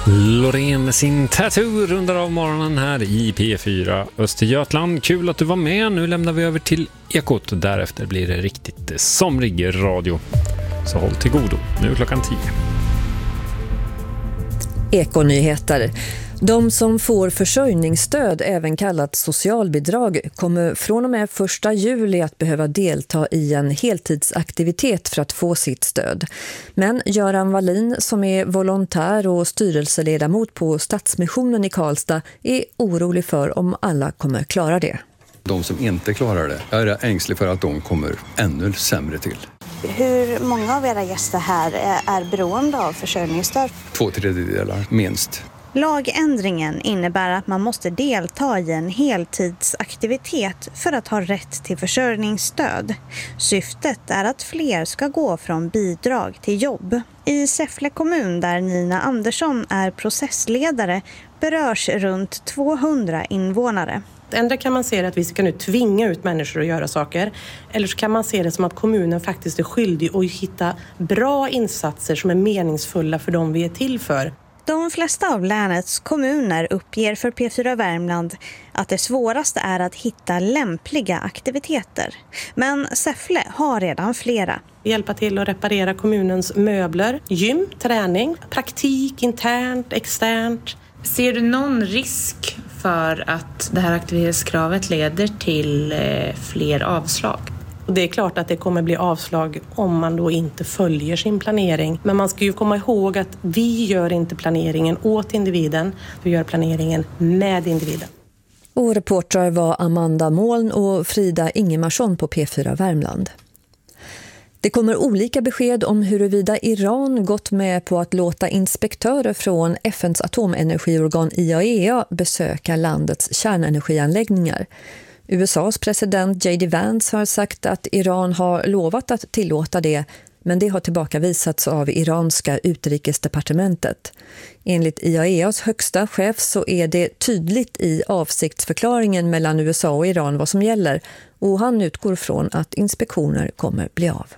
Loreen med sin tattoo rundar av morgonen här i P4 Östergötland. Kul att du var med. Nu lämnar vi över till Ekot. Därefter blir det riktigt somrig radio. Så håll till godo. Nu är klockan 10. Ekonyheter. De som får försörjningsstöd, även kallat socialbidrag, kommer från och med 1 juli att behöva delta i en heltidsaktivitet för att få sitt stöd. Men Göran Wallin, som är volontär och styrelseledamot på Stadsmissionen i Karlstad, är orolig för om alla kommer klara det. De som inte klarar det, jag är ängslig för att de kommer ännu sämre till. Hur många av era gäster här är beroende av försörjningsstöd? 2/3 minst. Lagändringen innebär att man måste delta i en heltidsaktivitet för att ha rätt till försörjningsstöd. Syftet är att fler ska gå från bidrag till jobb. I Säffle kommun, där Nina Andersson är processledare, berörs runt 200 invånare. Ändå kan man se det att vi ska nu tvinga ut människor att göra saker. Eller så kan man se det som att kommunen faktiskt är skyldig att hitta bra insatser som är meningsfulla för dem vi är till för. De flesta av länets kommuner uppger för P4 Värmland att det svåraste är att hitta lämpliga aktiviteter. Men Säffle har redan flera. Hjälpa till att reparera kommunens möbler, gym, träning, praktik, internt, externt. Ser du någon risk för att det här aktivitetskravet leder till fler avslag? Och det är klart att det kommer bli avslag om man då inte följer sin planering. Men man ska ju komma ihåg att vi gör inte planeringen åt individen. Vi gör planeringen med individen. Och reportrar var Amanda Moln och Frida Ingemarsson på P4 Värmland. Det kommer olika besked om huruvida Iran gått med på att låta inspektörer från FNs atomenergiorgan IAEA besöka landets kärnenergianläggningar. USAs president J.D. Vance har sagt att Iran har lovat att tillåta det, men det har tillbakavisats av iranska utrikesdepartementet. Enligt IAEAs högsta chef så är det tydligt i avsiktsförklaringen mellan USA och Iran vad som gäller, och han utgår från att inspektioner kommer bli av.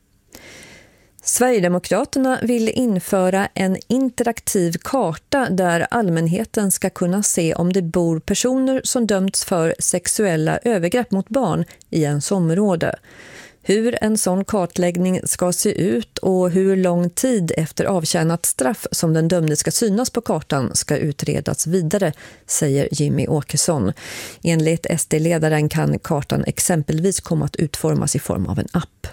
Sverigedemokraterna vill införa en interaktiv karta där allmänheten ska kunna se om det bor personer som dömts för sexuella övergrepp mot barn i ens område. Hur en sån kartläggning ska se ut och hur lång tid efter avtjänat straff som den dömde ska synas på kartan ska utredas vidare, säger Jimmy Åkesson. Enligt SD-ledaren kan kartan exempelvis komma att utformas i form av en app.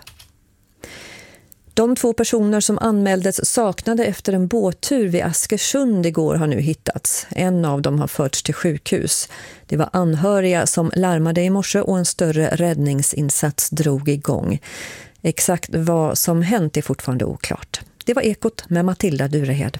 De 2 personer som anmäldes saknade efter en båttur vid Askersund igår har nu hittats. En av dem har förts till sjukhus. Det var anhöriga som larmade i morse och en större räddningsinsats drog igång. Exakt vad som hänt är fortfarande oklart. Det var Ekot med Matilda Durehed.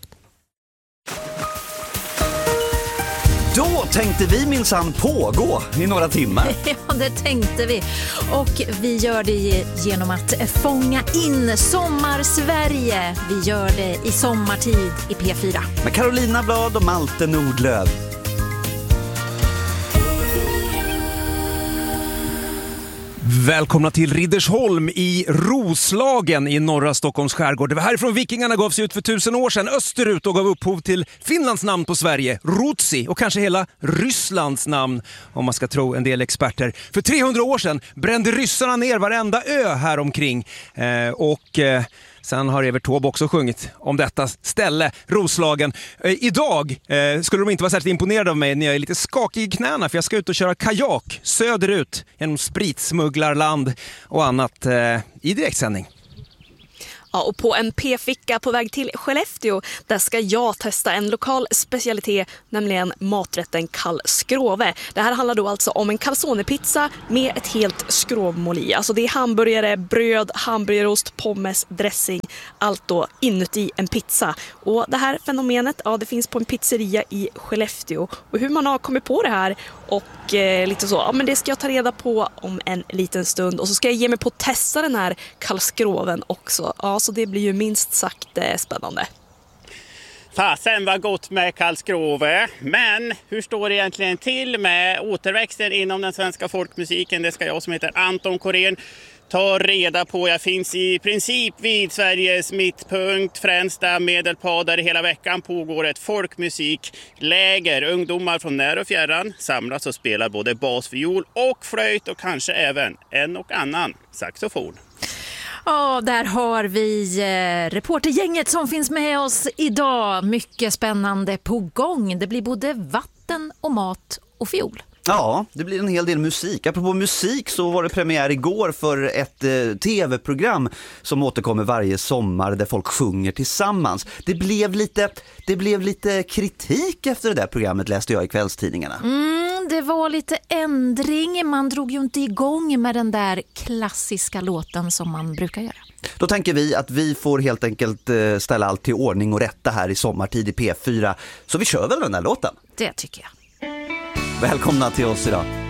Då tänkte vi minsann pågå i några timmar. Ja, det tänkte vi. Och vi gör det genom att fånga in Sommarsverige. Vi gör det i sommartid i P4. Med Carolina Blad och Malte Nordlöv. Välkomna till Riddersholm i Roslagen i norra Stockholms skärgård. Det var härifrån vikingarna gav sig ut för 1000 år sedan österut och gav upphov till Finlands namn på Sverige, Rutsi, och kanske hela Rysslands namn om man ska tro en del experter. För 300 år sedan brände ryssarna ner varenda ö här omkring sen har Evert Taube också sjungit om detta ställe, Roslagen. Idag skulle de inte vara särskilt imponerade av mig när jag är lite skakig i knäna, för jag ska ut och köra kajak söderut genom spritsmugglarland och annat i direktsändning. Ja, och på en P-ficka på väg till Skellefteå, där ska jag testa en lokal specialitet, nämligen maträtten kalskrove. Det här handlar då alltså om en calzonepizza med ett helt skrovmål i. Alltså det är hamburgare, bröd, hamburgerost, pommes, dressing, allt då inuti en pizza. Och det här fenomenet, ja, det finns på en pizzeria i Skellefteå. Och hur man har kommit på det här och lite så, ja, men det ska jag ta reda på om en liten stund. Och så ska jag ge mig på att testa den här kalskroven också. Ja, så det blir ju minst sagt spännande. Fasen var gott med kalskrove, men hur står det egentligen till med återväxten inom den svenska folkmusiken? Det ska jag som heter Anton Korén Ta reda på. Jag finns i princip vid Sveriges mittpunkt, Fränsta, Medelpad, där hela veckan pågår ett folkmusikläger. Ungdomar från när och fjärran samlas och spelar både basfiol och flöjt och kanske även en och annan saxofon. Ja, där har vi reportergänget som finns med oss idag. Mycket spännande på gång. Det blir både vatten och mat och fiol. Ja, det blir en hel del musik. Apropå musik så var det premiär igår för ett tv-program som återkommer varje sommar där folk sjunger tillsammans. Det blev lite kritik efter det där programmet, läste jag i kvällstidningarna. Det var lite ändring. Man drog ju inte igång med den där klassiska låten som man brukar göra. Då tänker vi att vi får helt enkelt ställa allt till ordning och rätta här i sommartid i P4. Så vi kör väl den där låten? Det tycker jag. Välkomna till oss idag.